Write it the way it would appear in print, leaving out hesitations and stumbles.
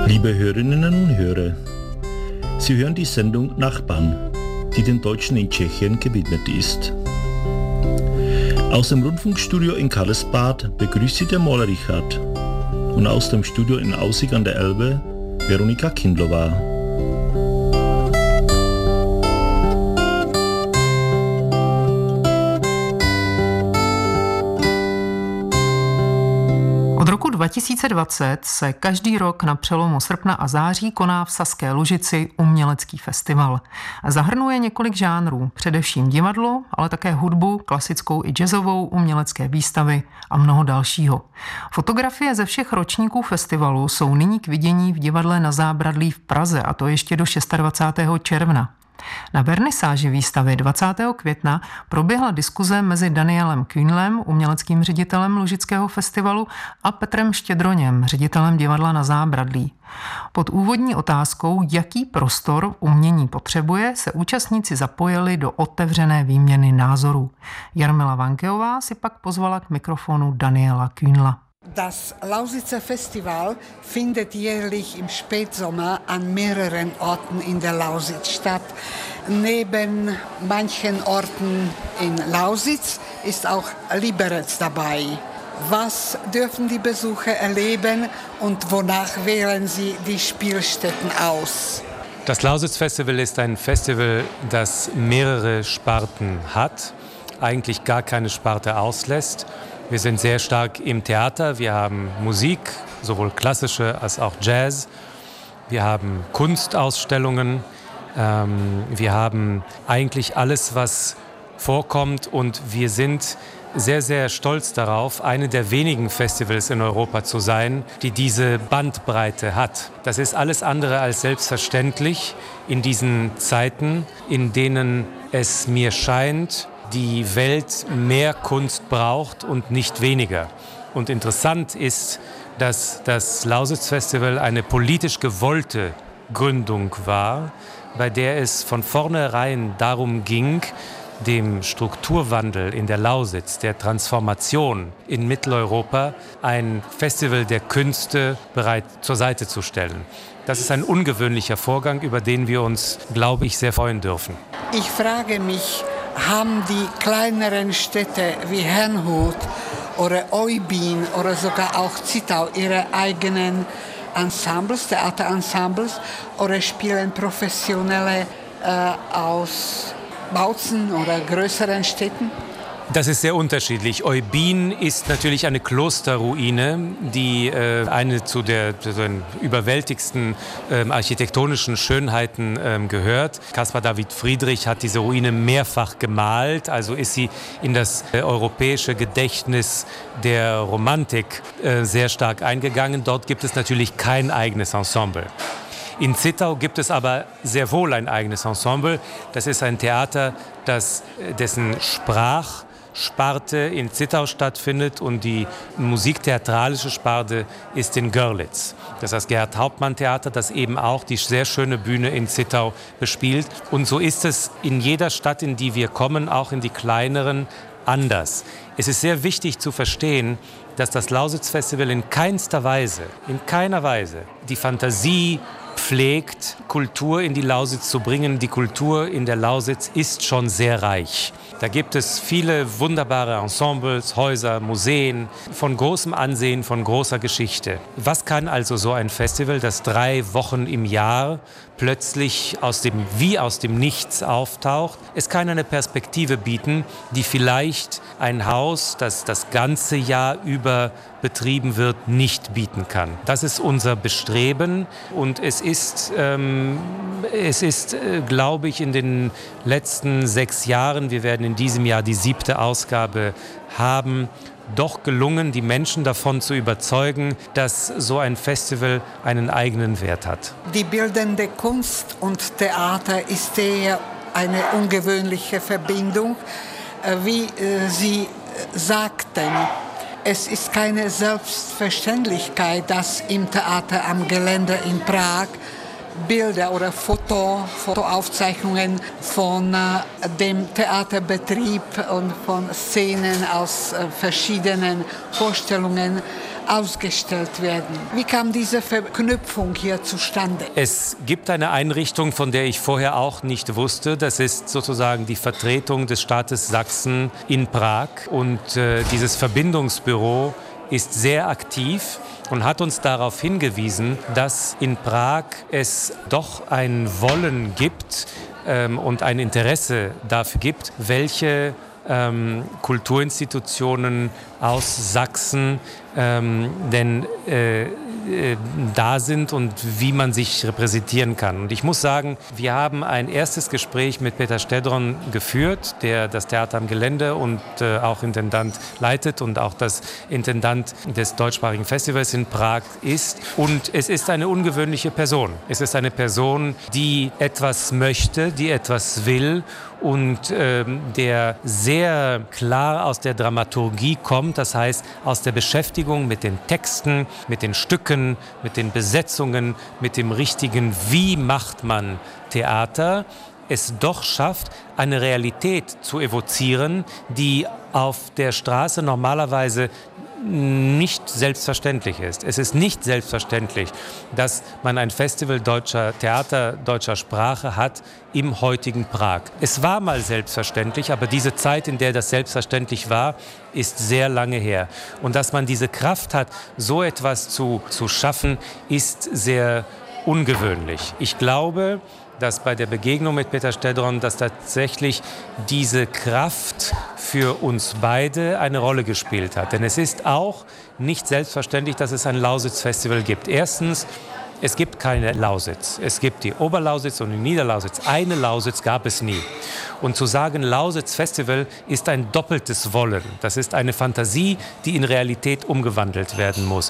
Liebe Hörerinnen und Hörer, Sie hören die Sendung Nachbarn, die den Deutschen in Tschechien gewidmet ist. Aus dem Rundfunkstudio in Karlsbad begrüßt Sie der Maler Richard und aus dem Studio in Aussig an der Elbe Veronika Kindlova. Od roku 2020 se každý rok na přelomu srpna a září koná v Saské Lužici umělecký festival. Zahrnuje několik žánrů, především divadlo, ale také hudbu, klasickou i jazzovou, umělecké výstavy a mnoho dalšího. Fotografie ze všech ročníků festivalu jsou nyní k vidění v divadle Na Zábradlí v Praze, a to ještě do 26. června. Na vernisáži výstavy 20. května proběhla diskuze mezi Danielem Kühnlem, uměleckým ředitelem Lužického festivalu, a Petrem Štědroněm, ředitelem divadla Na Zábradlí. Pod úvodní otázkou, jaký prostor umění potřebuje, se účastníci zapojili do otevřené výměny názorů. Jarmila Vankeová si pak pozvala k mikrofonu Daniela Kühnla. Das Lausitzer Festival findet jährlich im Spätsommer an mehreren Orten in der Lausitz statt. Neben manchen Orten in Lausitz ist auch Liberec dabei. Was dürfen die Besucher erleben und wonach wählen sie die Spielstätten aus? Das Lausitz-Festival ist ein Festival, das mehrere Sparten hat, eigentlich gar keine Sparte auslässt. Wir sind sehr stark im Theater, wir haben Musik, sowohl klassische als auch Jazz. Wir haben Kunstausstellungen, wir haben eigentlich alles, was vorkommt, und wir sind sehr, sehr stolz darauf, eine der wenigen Festivals in Europa zu sein, die diese Bandbreite hat. Das ist alles andere als selbstverständlich in diesen Zeiten, in denen es mir scheint, die Welt mehr Kunst braucht und nicht weniger. Und interessant ist, dass das Lausitz-Festival eine politisch gewollte Gründung war, bei der es von vornherein darum ging, dem Strukturwandel in der Lausitz, der Transformation in Mitteleuropa, ein Festival der Künste bereit zur Seite zu stellen. Das ist ein ungewöhnlicher Vorgang, über den wir uns, glaube ich, sehr freuen dürfen. Ich frage mich, haben die kleineren Städte wie Herrnhut oder Oybin oder sogar auch Zittau ihre eigenen Ensembles, Theaterensembles, oder spielen Professionelle aus Bautzen oder größeren Städten? Das ist sehr unterschiedlich. Oybin ist natürlich eine Klosterruine, die eine zu den überwältigsten architektonischen Schönheiten gehört. Caspar David Friedrich hat diese Ruine mehrfach gemalt, also ist sie in das europäische Gedächtnis der Romantik sehr stark eingegangen. Dort gibt es natürlich kein eigenes Ensemble. In Zittau gibt es aber sehr wohl ein eigenes Ensemble. Das ist ein Theater, dessen Sprachsparte in Zittau stattfindet, und die musiktheatralische Sparte ist in Görlitz. Das ist das Gerhard-Hauptmann-Theater, das eben auch die sehr schöne Bühne in Zittau bespielt. Und so ist es in jeder Stadt, in die wir kommen, auch in die kleineren, anders. Es ist sehr wichtig zu verstehen, dass das Lausitz-Festival in keiner Weise die Fantasie pflegt, Kultur in die Lausitz zu bringen. Die Kultur in der Lausitz ist schon sehr reich. Da gibt es viele wunderbare Ensembles, Häuser, Museen von großem Ansehen, von großer Geschichte. Was kann also so ein Festival, das 3 Wochen im Jahr plötzlich aus dem Nichts auftaucht? Es kann eine Perspektive bieten, die vielleicht ein Haus, das das ganze Jahr über betrieben wird, nicht bieten kann. Das ist unser Bestreben, und es ist, glaube ich, in den letzten 6 Jahren, wir werden in diesem Jahr die 7. Ausgabe haben, doch gelungen, die Menschen davon zu überzeugen, dass so ein Festival einen eigenen Wert hat. Die bildende Kunst und Theater ist eher eine ungewöhnliche Verbindung. Wie Sie sagten, es ist keine Selbstverständlichkeit, dass im Theater am Gelände in Prag Bilder oder Fotoaufzeichnungen von dem Theaterbetrieb und von Szenen aus verschiedenen Vorstellungen ausgestellt werden. Wie kam diese Verknüpfung hier zustande? Es gibt eine Einrichtung, von der ich vorher auch nicht wusste. Das ist sozusagen die Vertretung des Staates Sachsen in Prag. Und dieses Verbindungsbüro ist sehr aktiv und hat uns darauf hingewiesen, dass in Prag es doch ein Wollen gibt und ein Interesse dafür gibt, welche Kulturinstitutionen aus Sachsen denn da sind und wie man sich repräsentieren kann. Und ich muss sagen, wir haben ein erstes Gespräch mit Peter Stedron geführt, der das Theater am Gelände und auch Intendant leitet und auch das Intendant des deutschsprachigen Festivals in Prag ist. Und es ist eine ungewöhnliche Person. Es ist eine Person, die etwas möchte, die etwas will und der sehr klar aus der Dramaturgie kommt, das heißt aus der Beschäftigung mit den Texten, mit den Stücken, mit den Besetzungen, mit dem richtigen, wie macht man Theater, es doch schafft, eine Realität zu evozieren, die auf der Straße normalerweise nicht selbstverständlich ist. Es ist nicht selbstverständlich, dass man ein Festival deutscher Theater, deutscher Sprache hat im heutigen Prag. Es war mal selbstverständlich, aber diese Zeit, in der das selbstverständlich war, ist sehr lange her. Und dass man diese Kraft hat, so etwas zu schaffen, ist sehr ungewöhnlich. Ich glaube, dass bei der Begegnung mit Peter Stedron, dass tatsächlich diese Kraft für uns beide eine Rolle gespielt hat. Denn es ist auch nicht selbstverständlich, dass es ein Lausitz-Festival gibt. Erstens, es gibt keine Lausitz. Es gibt die Oberlausitz und die Niederlausitz. Eine Lausitz gab es nie. Und zu sagen, Lausitz-Festival ist ein doppeltes Wollen. Das ist eine Fantasie, die in Realität umgewandelt werden muss.